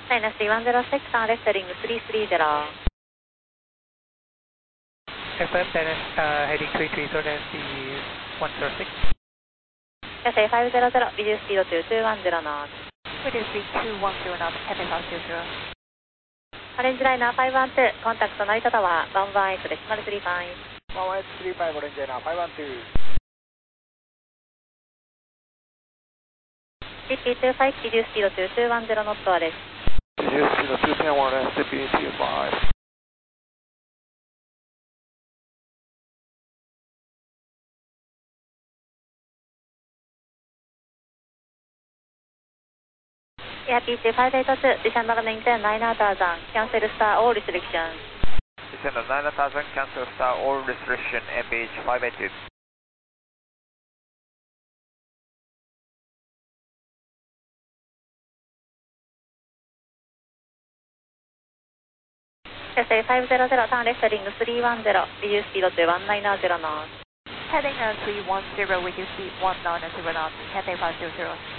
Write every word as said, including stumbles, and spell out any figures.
Minus three one zero six, on left heading three three zero. F M Dennis, uh, heading three three zero, Nancy one zero six. S A five zero zero, reduce speed to two one zero knots. Reduce speed two one zero knots, Cathay five zero zero. Orange liner five one two, contact Narita Tower, one one eight decimal three five. one one eight three five, Orange liner five one two. C P two five, reduce speed to two one zero knots, Orange. Reduce speed to two ten one, S P two five. Yeah, P two five eight two, descend maintain nine thousand, cancel star all restrictions. Descend nine thousand, cancel star all restriction, M P H five eight two. S A five zero zero, turn left heading three one zero, reduce speed to one nine zero knots. Heading uh, three one zero, reduce speed one nine zero knots, Cathay five zero zero.